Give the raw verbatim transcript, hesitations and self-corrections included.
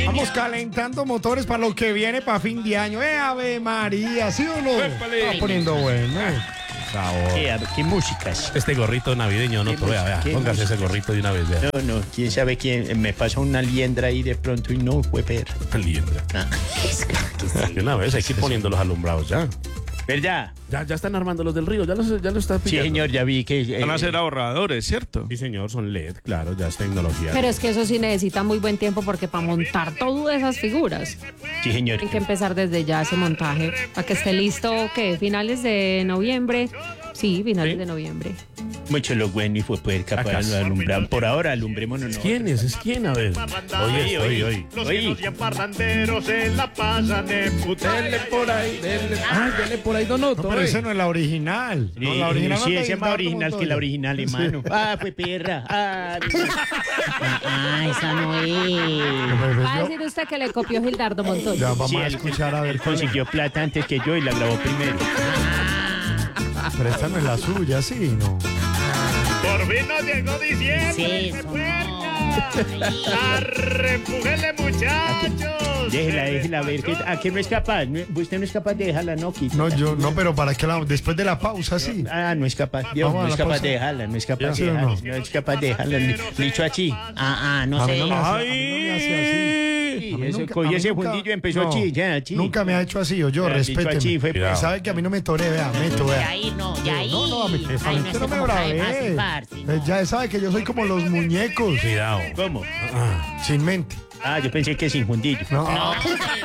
Vamos calentando motores para lo que viene para fin de año. ¡Eh, Ave María! ¿Sí o no? ¡Épale! Está poniendo bueno. ¿eh? Sabor. ¿Qué, qué músicas? Este gorrito navideño, no, ¿Qué vea, vea. música? Póngase ¿Qué ese gorrito de una vez, vea. No, no, quién sabe quién. Me pasa una liendra ahí de pronto y no fue ver. Liendra. Ah, De una vez hay que ir poniendo los alumbrados ya. ¿verdad? Ya, ya están armando los del río, ya los, ya los está Sí, pillando. señor, ya vi que. eh, Van a ser ahorradores, ¿cierto? Sí, señor, son L E D, claro, ya es tecnología. Pero es que eso sí necesita muy buen tiempo porque para montar todas esas figuras Sí, señor. tienen que empezar desde ya ese montaje para que esté listo, ¿qué? Finales de noviembre. Sí, finales ¿Sí? de noviembre. Mucho lo bueno y fue poder Acá. capaz de alumbrar. Por ahora, alumbrémonos. ¿no? ¿Quién es? ¿Es quién? A ver. Oye, oye, oye. Los Oye. hijos y parranderos se la pasan en Dele por ahí, dele. Ah, dele por ahí, Donoto. No, pero ese no es la original. No, la original sí, no ese es más original que la original, hermano. Ah, fue perra. Ah, ah, esa no es. Va a decir usted que le copió Gildardo Montoya. Ya vamos Sí, a él- escuchar a ver. Él consiguió plata antes que yo y la grabó primero. Pero esta no es la suya, sí, ¿no? Por fin nos llegó diciembre. Sí, ¡Qué eso puerca! ¡Arrempújenle, muchachos! Déjela, déjela ver. Que, ¿a qué no es capaz? ¿No- ¿Usted no es capaz de dejarla, no, Quito? No, yo, no, pero para que la, después de la pausa, sí. Ah, no es capaz. Dios, Vamos a no la es capaz pausa. de dejarla, no es capaz ¿Ya de sí o dejarla. no? No es capaz de dejarla. Ni- Dicho así. Ah, ah, no A sé. mí no me hace, a mí Ay. no me hace así. Sí, A mí eso, nunca- a cogió mí ese nunca- fundillo y empezó no, a chillar, chi. Nunca me ha hecho así, o yo, Ya, dicho respéteme. así, fue- Cuidado. Sabe que a mí no me tore, vea, meto, vea. Ya ahí no, ya ahí. No, no, a mí, Ay, a mí no usted no esté me como cae brave. fácil, parce, no. Eh, Ya sabe que yo soy como los muñecos, Cuidado. ¿Cómo? Ah, sin mente. Ah, yo pensé que sin fundillo. No, No,